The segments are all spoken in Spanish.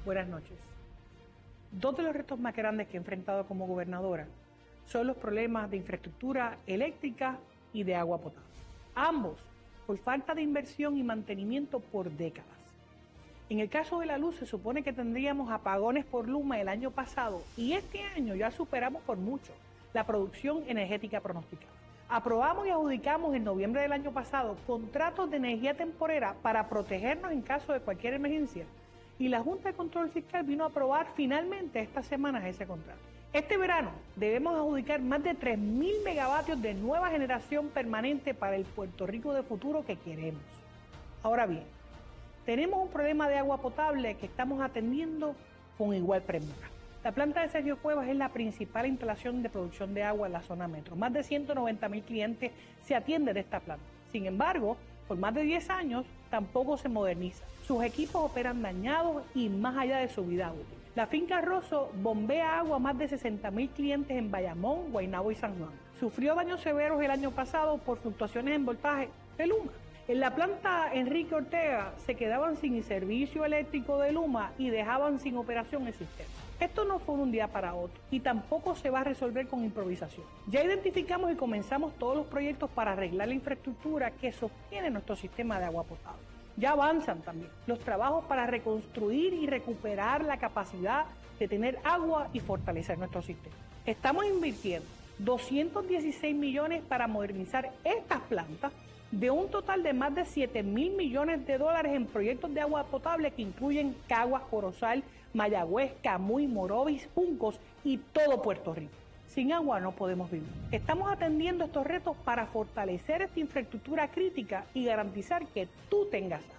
Buenas noches. Dos de los retos más grandes que he enfrentado como gobernadora son los problemas de infraestructura eléctrica y de agua potable. Ambos por falta de inversión y mantenimiento por décadas. En el caso de la luz, se supone que tendríamos apagones por Luma el año pasado y este año ya superamos por mucho la producción energética pronosticada. Aprobamos y adjudicamos en noviembre del año pasado contratos de energía temporera para protegernos en caso de cualquier emergencia y la Junta de Control Fiscal vino a aprobar finalmente estas semanas ese contrato. Este verano debemos adjudicar más de 3.000 megavatios de nueva generación permanente para el Puerto Rico de futuro que queremos. Ahora bien, tenemos un problema de agua potable que estamos atendiendo con igual premura. La planta de Sergio Cuevas es la principal instalación de producción de agua en la zona metro. Más de 190.000 clientes se atienden de esta planta. Sin embargo, por más de 10 años tampoco se moderniza. Sus equipos operan dañados y más allá de su vida útil. La finca Rosso bombea agua a más de 60.000 clientes en Bayamón, Guaynabo y San Juan. Sufrió daños severos el año pasado por fluctuaciones en voltaje de Luma. En la planta Enrique Ortega se quedaban sin servicio eléctrico de Luma y dejaban sin operación el sistema. Esto no fue de un día para otro y tampoco se va a resolver con improvisación. Ya identificamos y comenzamos todos los proyectos para arreglar la infraestructura que sostiene nuestro sistema de agua potable. Ya avanzan también los trabajos para reconstruir y recuperar la capacidad de tener agua y fortalecer nuestro sistema. Estamos invirtiendo 216 millones para modernizar estas plantas de un total de más de 7.000 millones de dólares en proyectos de agua potable que incluyen Caguas, Corozal, Mayagüez, Camuy, Morovis, Juncos y todo Puerto Rico. Sin agua no podemos vivir. Estamos atendiendo estos retos para fortalecer esta infraestructura crítica y garantizar que tú tengas agua.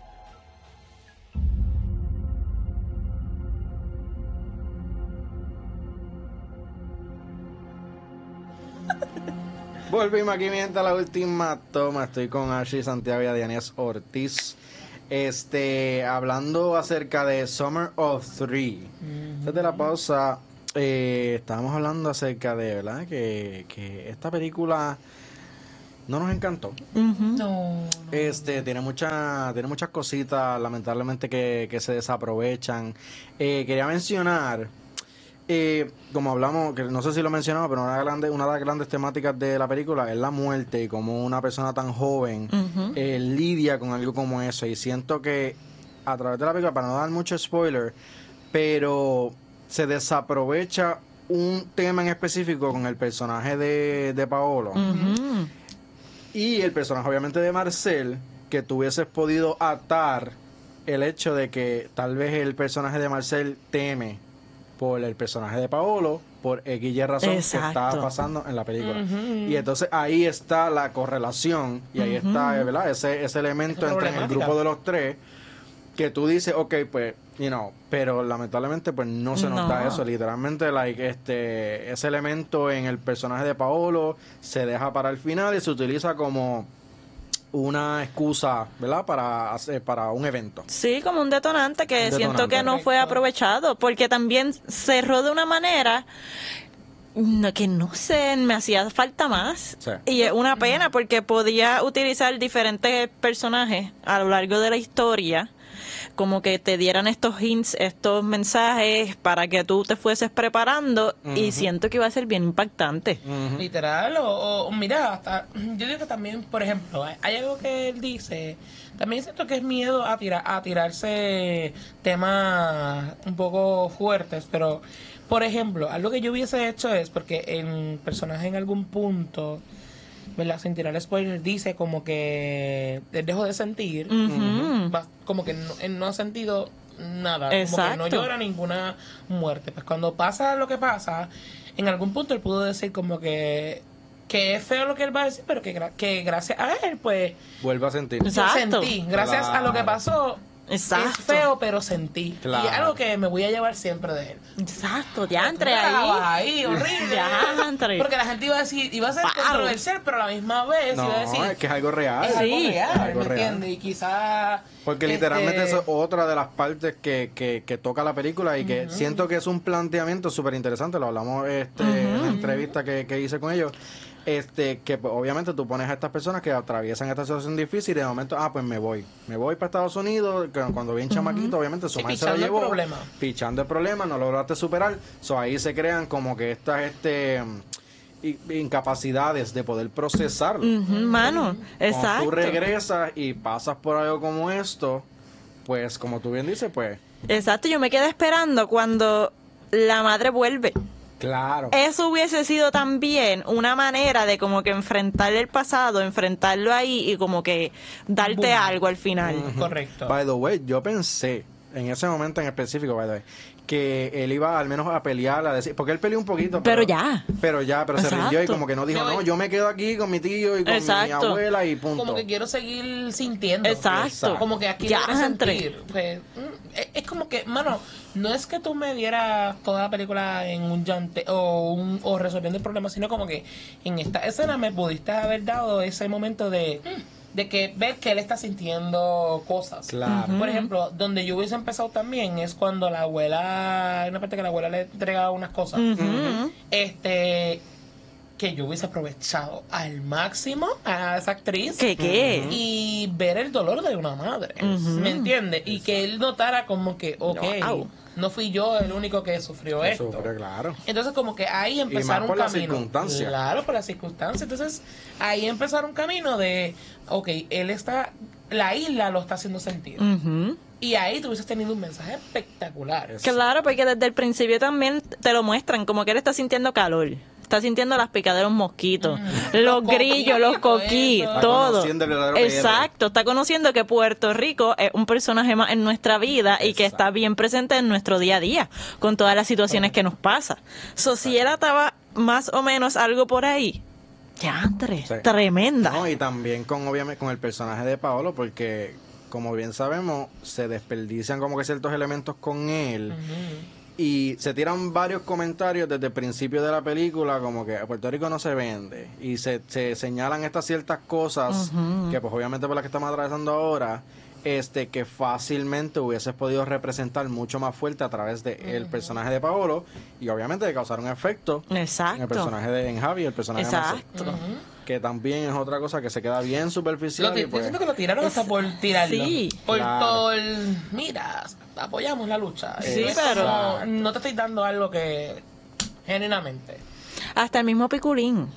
Volvimos aquí mientras la última toma. Estoy con Ashley Santiago y Adianes Ortiz. Hablando acerca de Summer of Three. Desde la pausa, estábamos hablando acerca de, ¿verdad? Que esta película no nos encantó. No. Tiene muchas cositas, lamentablemente, que se desaprovechan. Quería mencionar. Como hablamos, que no sé si lo mencionaba, pero una de las grandes temáticas de la película es la muerte y cómo una persona tan joven lidia con algo como eso. Y siento que a través de la película, para no dar mucho spoiler, pero se desaprovecha un tema en específico con el personaje de Paolo y el personaje obviamente de Marcel, que tú hubieses podido atar el hecho de que tal vez el personaje de Marcel teme por el personaje de Paolo, por X y razón que estaba pasando en la película. Y entonces ahí está la correlación, y ahí está, ¿verdad? Ese elemento entre el grupo de los tres, que tú dices, ok, pues, pero lamentablemente pues no se nos da eso. Literalmente, ese elemento en el personaje de Paolo se deja para el final y se utiliza como una excusa, ¿verdad? Para un evento. Sí, como un detonante que siento que no fue aprovechado, porque también cerró de una manera que no sé, me hacía falta más. Sí. Y es una pena porque podía utilizar diferentes personajes a lo largo de la historia, como que te dieran estos hints, estos mensajes para que tú te fueses preparando y siento que iba a ser bien impactante. Literal, o mira, hasta yo digo que también, por ejemplo, hay algo que él dice, también siento que es miedo a tirarse temas un poco fuertes, pero, por ejemplo, algo que yo hubiese hecho es, porque el personaje en algún punto, ¿verdad? Sin tirar spoiler, dice como que él dejó de sentir, como que él no ha sentido nada, exacto, como que no llora ninguna muerte. Pues cuando pasa lo que pasa, en algún punto él pudo decir como que es feo lo que él va a decir, pero que gracias a él, pues vuelve a sentir. Exacto. Sentí, gracias a lo que pasó. Exacto. Es feo, pero sentí. Claro. Y es algo que me voy a llevar siempre de él. Exacto, ya entré ahí. Horrible. Ya entré. Porque la gente iba a decir, iba a ser controversial, pero a la misma vez iba a decir, es que es algo real. Es algo real, algo ¿me entiendes? Y quizás... Porque literalmente eso es otra de las partes que toca la película y que siento que es un planteamiento súper interesante. Lo hablamos en la entrevista que hice con ellos. Que pues, obviamente tú pones a estas personas que atraviesan esta situación difícil y de momento, pues me voy para Estados Unidos, cuando bien chamaquito, obviamente su madre se lo llevó, pichando el problema, no lograste superar, ahí se crean como que estas incapacidades de poder procesarlo. Mano, exacto. Cuando tú regresas y pasas por algo como esto, pues como tú bien dices, pues... Exacto, yo me quedé esperando cuando la madre vuelve. Claro. Eso hubiese sido también una manera de como que enfrentar el pasado, enfrentarlo ahí y como que darte algo al final. Correcto. By the way, yo pensé, en ese momento en específico, by the way, que él iba al menos a pelear, a decir, porque él peleó un poquito. Pero se rindió y como que no dijo, no, yo me quedo aquí con mi tío y con mi abuela y punto. Como que quiero seguir sintiendo. Exacto. Como que aquí quiero sentir. Pues, es como que, mano, no es que tú me dieras toda la película en un llante o resolviendo el problema, sino como que en esta escena me pudiste haber dado ese momento de que ves que él está sintiendo cosas. Claro. Por ejemplo, donde yo hubiese empezado también es cuando la abuela, hay una parte que la abuela le entrega unas cosas. Que yo hubiese aprovechado al máximo a esa actriz. ¿Qué? Y ver el dolor de una madre. ¿Me entiendes? Y que él notara como que, no fui yo el único que sufrió esto. Claro. Entonces como que ahí empezaron un camino. Las circunstancias. Claro, por las circunstancias. Entonces ahí empezaron un camino de, la isla lo está haciendo sentir. Y ahí tú hubieses tenido un mensaje espectacular. Claro, porque desde el principio también te lo muestran, como que él está sintiendo calor. Está sintiendo las picadas de los mosquitos, los grillos, los coquí, todo. Exacto, está conociendo que Puerto Rico es un personaje más en nuestra vida y que está bien presente en nuestro día a día, con todas las situaciones que nos pasa. Si él estaba más o menos algo por ahí, tremenda. No, y también obviamente con el personaje de Paolo, porque como bien sabemos, se desperdician como que ciertos elementos con él. Y se tiran varios comentarios desde el principio de la película, como que Puerto Rico no se vende. Y se señalan estas ciertas cosas, que pues obviamente por las que estamos atravesando ahora, que fácilmente hubieses podido representar mucho más fuerte a través del personaje de Paolo, y obviamente de causar un efecto en el personaje de Javi, el personaje de Marcel. Que también es otra cosa que se queda bien superficial. Siento que lo tiraron hasta por tirarlo. Sí. Por todo el... Mira, apoyamos la lucha. Sí, pero... No te estoy dando algo que... Genuinamente. Hasta el mismo Piculín.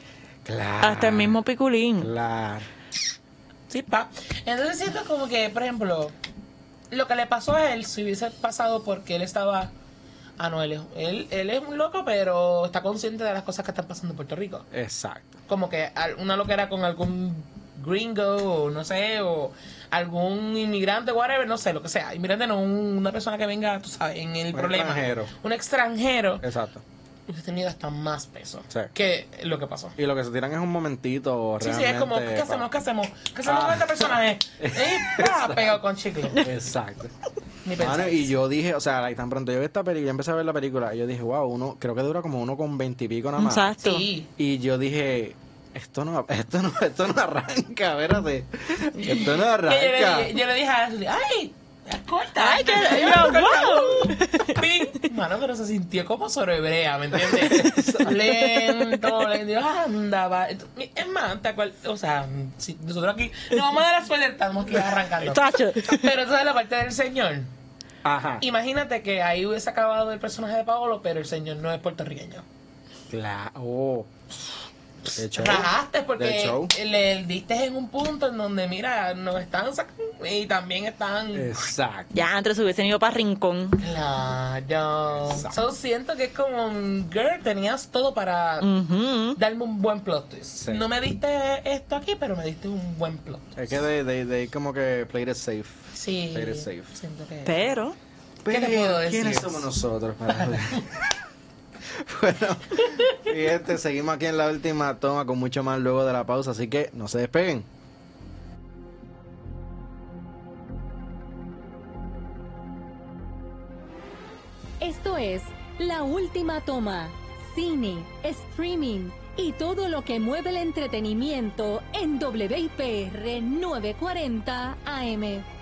Claro. Sí, Entonces siento como que, por ejemplo, lo que le pasó a él, si hubiese pasado porque él estaba... no, él es un loco, pero está consciente de las cosas que están pasando en Puerto Rico. Exacto. Como que una loquera con algún gringo, o no sé, o algún inmigrante, whatever, no sé, lo que sea. Inmigrante no, una persona que venga, tú sabes, en el problema. Un extranjero. Exacto. Hubiese tenido hasta más peso que lo que pasó. Y lo que se tiran es un momentito, realmente. Sí, es como, ¿qué hacemos? ¿Qué hacemos con este personaje? Pegado con chicle. Exacto. Y yo dije, o sea, tan pronto yo vi esta película, empecé a ver la película, y yo dije, wow, creo que dura como 1.20 y pico nada más. Exacto. Sí. Y yo dije, esto no arranca, espérate. Esto no arranca. Yo le dije a Ashley, ¡ay! Corta. ¡Ay, qué ¡Ping! Mano, pero se sintió como sobrebrea, ¿me entiendes? lento, anda, va. Es más, o sea, si nosotros aquí nos vamos a dar la suerte, estamos aquí arrancando. Pero tú sabes la parte del señor. Ajá. Imagínate que ahí hubiese acabado el personaje de Paolo, pero el señor no es puertorriqueño. Claro. Rajaste porque le diste en un punto en donde, mira, nos están sacando y también están... Exacto. Ya, antes se hubiesen ido para Rincón. Claro. Siento que es como, girl, tenías todo para darme un buen plot twist. Sí. No me diste esto aquí, pero me diste un buen plot twist. Es que de como que played it safe. Sí. Played it safe. Siento que... Pero... ¿Qué te puedo decir? ¿Quiénes somos nosotros para Bueno, fíjate, seguimos aquí en la última toma con mucho más luego de la pausa, así que no se despeguen. Esto es La Última Toma, cine, streaming y todo lo que mueve el entretenimiento en WIPR 940 AM.